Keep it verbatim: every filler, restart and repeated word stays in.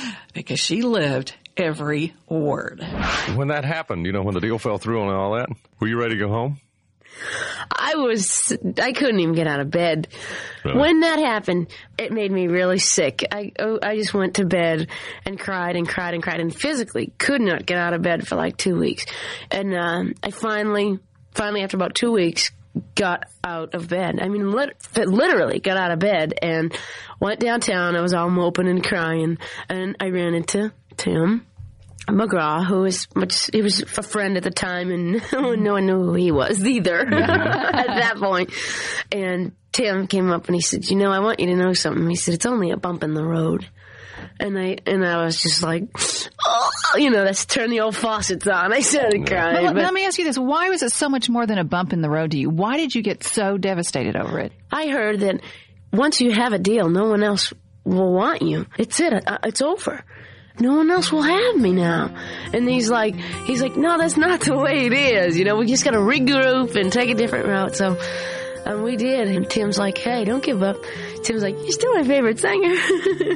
because she lived every word. When that happened, you know, when the deal fell through and all that, were you ready to go home? I was, I couldn't even get out of bed. Right. When that happened, it made me really sick. I, oh, I just went to bed and cried and cried and cried and physically could not get out of bed for like two weeks. And, um, I finally, finally after about two weeks, got out of bed. I mean, lit- literally got out of bed and went downtown. I was all moping and crying, and I ran into Tim McGraw, who was much, he was a friend at the time, and no one knew who he was either at that point. And Tim came up and he said, you know, I want you to know something. He said, it's only a bump in the road. And I and I was just like, oh, you know, let's turn the old faucets on. I started crying. Well, but let me ask you this. Why was it so much more than a bump in the road to you? Why did you get so devastated over it? I heard that once you have a deal, no one else will want you. It's it. Uh, It's over. No one else will have me now. And he's like, he's like, no, that's not the way it is. You know, we just got to regroup and take a different route. So um, we did. And Tim's like, hey, don't give up. Tim's like, you're still my favorite singer.